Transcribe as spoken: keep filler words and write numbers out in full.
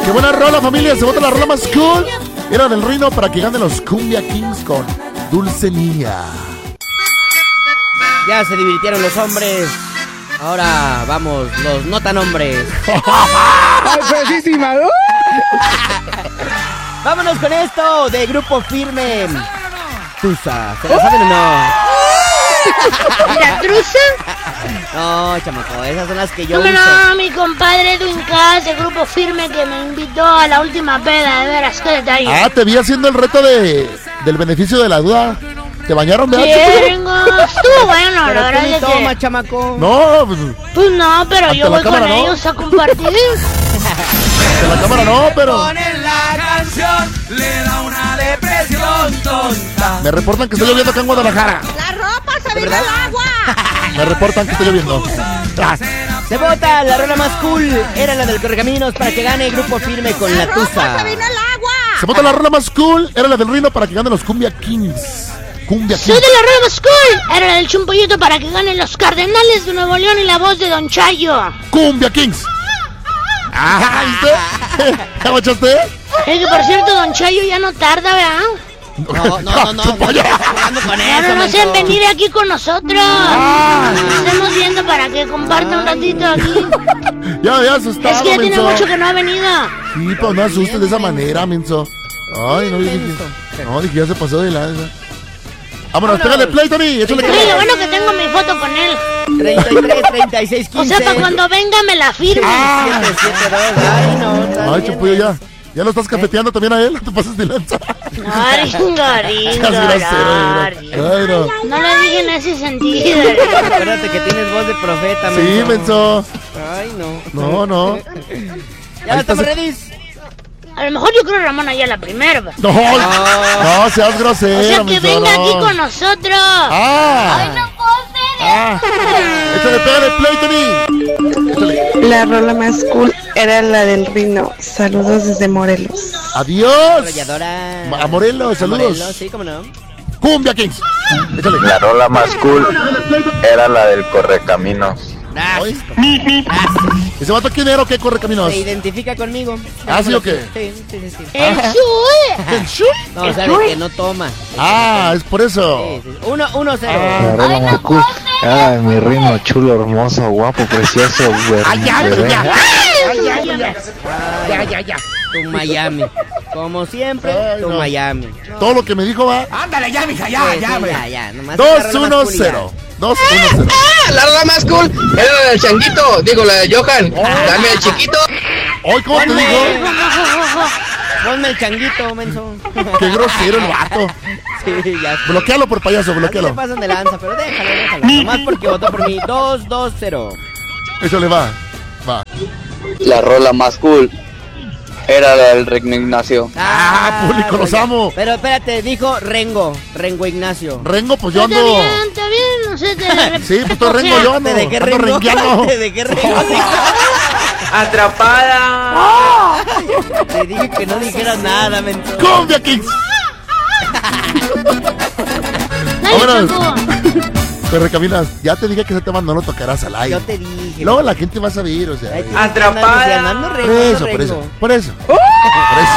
Qué buena rola, familia. Se vota la rola más cool. Era del Rino para que ganen los Cumbia Kings con Dulce Niña. Ya se divirtieron los hombres. Ahora vamos, los no tan hombres. Vámonos con esto de Grupo Firme. Tusa, ¿se la saben o no? ¿La truza? No, chamaco, esas son las que yo No, uso. no, mi compadre Edwin Cass, de Grupo Firme, que me invitó a la última peda, de veras, qué detalle. Ah, te vi haciendo el reto de del beneficio de la duda. ¿Te bañaron, Sí, verdad? Ringo, estuvo bueno, Pero la verdad tú ni es toma, que... chamaco. No, pues, Pues no, pero ante yo la voy con cámara, ¿no? ellos a compartir. de la cámara no, pero Ponen la canción, le da una depresión tonta. me reportan que está lloviendo acá en Guadalajara. La ropa se vino verdad? al agua. Me reportan que está lloviendo. Ah, Se vota la rola más cool. Era la del Correcaminos para que gane Grupo Firme con la La ropa Tusa. se vino al agua. se vota la rola más cool. Era la del Rino para que ganen los Cumbia Kings. Cumbia Soy Kings. de la Rueda School. Era la del Chumpollito para que ganen los Cardenales de Nuevo León y la voz de Don Chayo. Cumbia Kings. Ah, ¿viste? ¿Ya machaste? Es que por cierto, Don Chayo ya no tarda, ¿verdad? No, no, no, no. Chupa ya. Jugando con Ya eso, no nos en menso. venir aquí con nosotros. Estamos viendo para que comparta un ratito aquí. Ya me había asustado, Es que ya tiene menso. mucho que no ha venido. Sí, pero no asustes de esa manera, menso. Ay, no, yo dije, no, dije, ya se pasó de la... Vámonos, pégale play, Tony, échale Oye, lo bueno que tengo mi foto con él. treinta y tres, treinta y seis, O quince. sea, para cuando venga me la firme. siete siete dos. Ay, no. está Ay, bien, Champullo, güey. ya. ¿Ya lo estás cafeteando también a él? ¿No te pases de lanza? Ay, ringo, ringo, Seas grosero, ringo. Ay, no. No lo dije en ese sentido. Acuérdate que tienes voz de profeta, Sí, menso. Ay, no. No, no. ¿Ya Ahí estamos está- ready? A lo mejor yo creo Ramón allá la primera. ¿va? No, no seas grosero, O sea, que menso, venga no. aquí con nosotros. Ah. Ah. Échale, pégale play, Tony. Échale. La rola más cool era la del Rino. Saludos desde Morelos. Adiós. Arrolladora. A Morelos, saludos. Morelos, sí, cómo no. Cumbia Kings. Échale. La rola más cool era la del Correcaminos. Gracias. Ay. ¿Ese vato quién era o qué corre caminos? Se identifica conmigo. ¿Ah, sí o qué? Sí, sí, sí. sí. El Sue. ¿El Shui? No, o sea, de que no toma. Ah, es por eso. Sí, sí. Uno, uno, cero. Ah. La rola más cool era de mi Rino, chulo, hermoso, guapo, precioso, güey. Ay, ya, ya, ya. Ay, ya, ya, ya. Ya, ya, ya. Tu Miami. Como siempre, Ay, tu no. Miami. Todo lo que me dijo va Ándale ya, mija, ya, Sí, ya, sí, güey. ya, ya. Nomás dos agarra la uno masculinidad. cero. dos uno cero. La rola más cool era la del changuito, digo la de Johan. Dame el chiquito. Hoy, ¿cómo te Ponme. dijo? Ponme el changuito, menso. Qué grosero el vato. Sí, ya. Bloquealo por payaso, Así se bloquealo. pasan de lanza, pero déjalo, déjalo. Nomás porque votó por mí. dos dos cero. Échale, va. Va. La rola más cool era la del Regno Ignacio. Ah, público, los ya. amo. Pero espérate, dijo Rengo. Rengo Ignacio. Rengo, pues yo Está ando. bien, está bien, no sé. Te... Sí, pues tú rengo, yo ando. ¿De qué Ando Rengo? rengueando. ¿De qué Rengo? Atrapada. Te dije que no dijera nada, menso. Cumbia Kings. Dale, Vámonos. Champú. Correcaminas, ya te dije que ese tema no lo tocarás al aire. Yo te dije. Luego la gente va a saber, o sea. Ay, eh, Atrapada. Atrapada. Ando Por Rengo, eso, ando por eso, Rengo. por eso. Por eso.